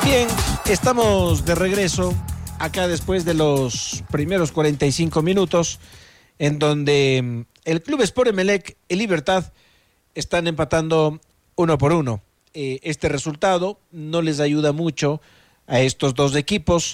Bien, estamos de regreso acá después de los primeros 45 minutos en donde el Club Sport Emelec y Libertad están empatando 1-1. Este resultado no les ayuda mucho a estos dos equipos,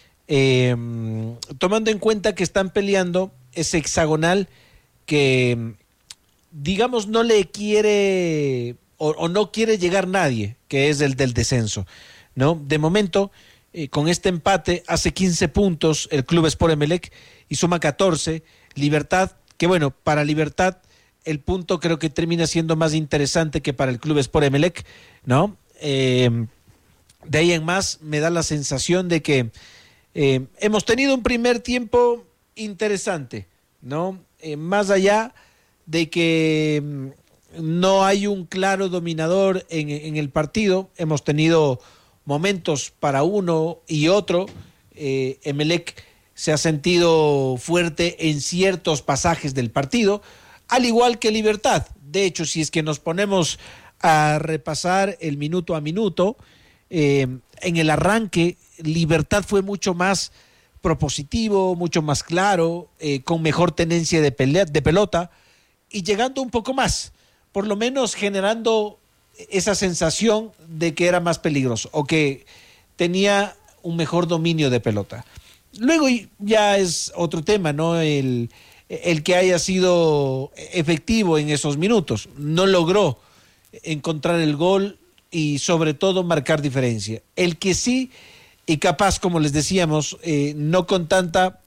tomando en cuenta que están peleando ese hexagonal que, digamos, no le quiere o no quiere llegar nadie, que es el del descenso, ¿no? De momento, con este empate, hace 15 puntos el Club Sport Emelec y suma 14. Libertad, que bueno, para Libertad el punto creo que termina siendo más interesante que para el Club Sport Emelec, ¿no? De ahí en más me da la sensación de que hemos tenido un primer tiempo interesante, ¿no? Más allá de que no hay un claro dominador en el partido, hemos tenido momentos para uno y otro. Emelec se ha sentido fuerte en ciertos pasajes del partido, al igual que Libertad. De hecho, si es que nos ponemos a repasar el minuto a minuto, en el arranque Libertad fue mucho más propositivo, mucho más claro, con mejor tenencia de pelota y llegando un poco más, por lo menos generando esa sensación de que era más peligroso o que tenía un mejor dominio de pelota. Luego ya es otro tema, ¿no? El que haya sido efectivo en esos minutos. No logró encontrar el gol y sobre todo marcar diferencia. El que sí, y capaz, como les decíamos, no con tanta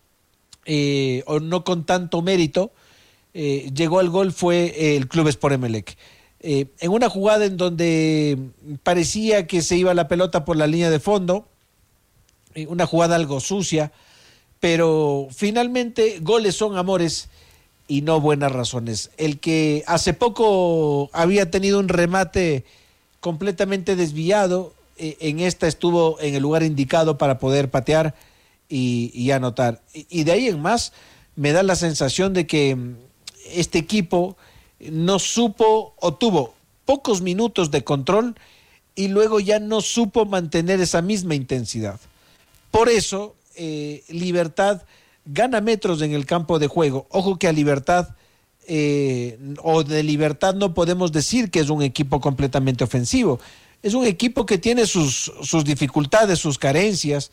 o no con tanto mérito, llegó al gol fue el Club Sport Emelec. En una jugada en donde parecía que se iba la pelota por la línea de fondo, una jugada algo sucia, pero finalmente goles son amores y no buenas razones. El que hace poco había tenido un remate completamente desviado, en esta estuvo en el lugar indicado para poder patear y anotar. Y de ahí en más me da la sensación de que este equipo no supo o tuvo pocos minutos de control y luego ya no supo mantener esa misma intensidad. Por eso Libertad gana metros en el campo de juego. Ojo que a Libertad o de Libertad no podemos decir que es un equipo completamente ofensivo. Es un equipo que tiene sus dificultades, sus carencias,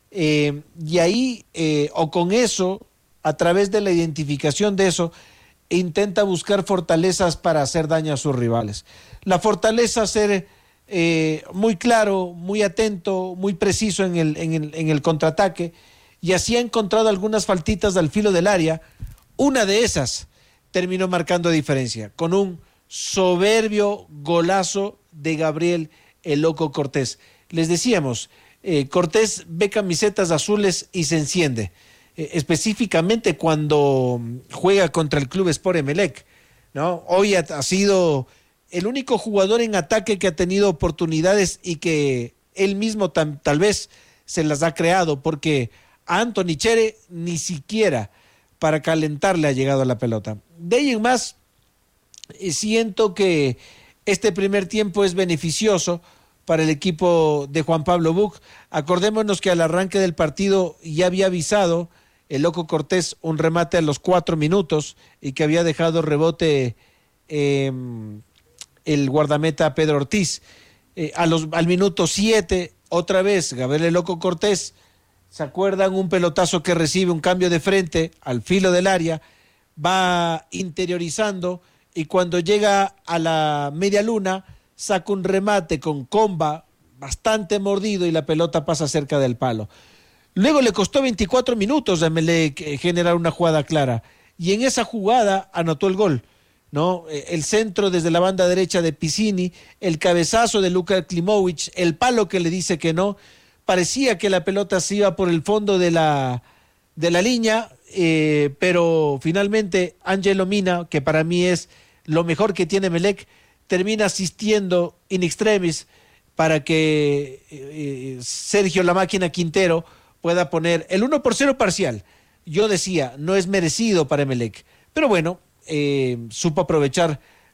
y ahí o con eso, a través de la identificación de eso, intenta buscar fortalezas para hacer daño a sus rivales. La fortaleza ser muy claro, muy atento, muy preciso en el contraataque, y así ha encontrado algunas faltitas al filo del área. Una de esas terminó marcando diferencia con un soberbio golazo de Gabriel el Loco Cortés. Les decíamos, Cortés ve camisetas azules y se enciende, específicamente cuando juega contra el Club Sport Emelec, ¿no? Hoy ha sido el único jugador en ataque que ha tenido oportunidades y que él mismo tal vez se las ha creado, porque a Anthony Chere ni siquiera para calentarle ha llegado a la pelota. De ahí en más, siento que este primer tiempo es beneficioso para el equipo de Juan Pablo Buch. Acordémonos que al arranque del partido ya había avisado el Loco Cortés un remate a los 4 minutos y que había dejado rebote el guardameta Pedro Ortiz. Al minuto 7, otra vez Gabriel el Loco Cortés, ¿se acuerdan? Un pelotazo que recibe, un cambio de frente al filo del área, va interiorizando y cuando llega a la media luna saca un remate con comba bastante mordido y la pelota pasa cerca del palo. Luego le costó 24 minutos a Emelec generar una jugada clara y en esa jugada anotó el gol, ¿no? El centro desde la banda derecha de Piscini, el cabezazo de Luka Klimovic, el palo que le dice que no. Parecía que la pelota se iba por el fondo de la línea, pero finalmente Angelo Mina, que para mí es lo mejor que tiene Emelec, termina asistiendo in extremis para que Sergio La Máquina Quintero pueda poner el 1-0 parcial. Yo decía, no es merecido para Emelec, pero bueno, supo aprovechar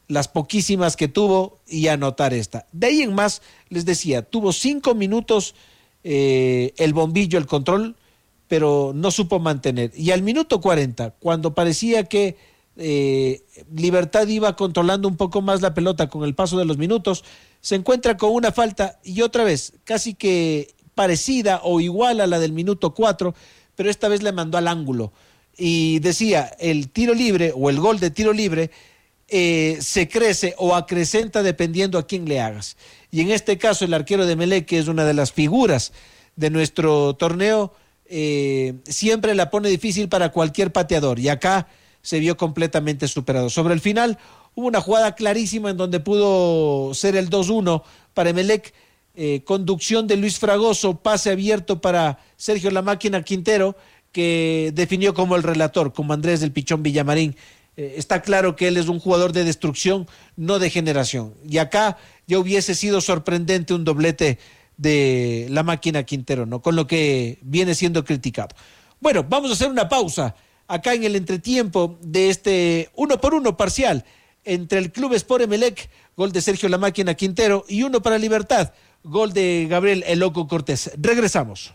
las poquísimas que tuvo y anotar esta. De ahí en más, les decía, tuvo 5 minutos el bombillo, el control, pero no supo mantener. Y al minuto 40, cuando parecía que Libertad iba controlando un poco más la pelota con el paso de los minutos, se encuentra con una falta y otra vez, casi que parecida o igual a la del minuto 4, pero esta vez le mandó al ángulo. Y decía, el tiro libre o el gol de tiro libre se crece o acrecenta dependiendo a quién le hagas. Y en este caso el arquero de Emelec, que es una de las figuras de nuestro torneo, siempre la pone difícil para cualquier pateador, y acá se vio completamente superado. Sobre el final hubo una jugada clarísima en donde pudo ser el 2-1 para Emelec, conducción de Luis Fragoso, pase abierto para Sergio La Máquina Quintero, que definió como el relator, como Andrés del Pichón Villamarín. Está claro que él es un jugador de destrucción, no de generación. Y acá ya hubiese sido sorprendente un doblete de La Máquina Quintero, ¿no? Con lo que viene siendo criticado. Bueno, vamos a hacer una pausa acá en el entretiempo de este 1-1 parcial entre el Club Sport Emelec, gol de Sergio La Máquina Quintero, y 1 para Libertad, gol de Gabriel El Loco Cortés. Regresamos.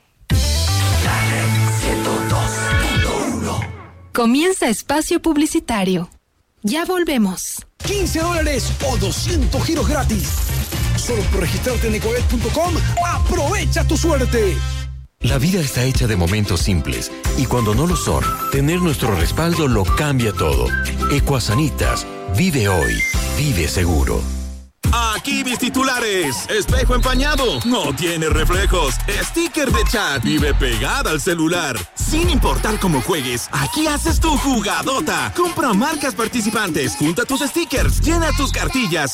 Comienza espacio publicitario. Ya volvemos. $15 o 200 giros gratis. Solo por registrarte en ecoet.com, aprovecha tu suerte. La vida está hecha de momentos simples y cuando no lo son, tener nuestro respaldo lo cambia todo. Ecuasanitas, vive hoy, vive seguro. Aquí mis titulares. Espejo empañado, no tiene reflejos. Sticker de chat, vive pegada al celular. Sin importar cómo juegues, aquí haces tu jugadota. Compra marcas participantes, junta tus stickers, llena tus cartillas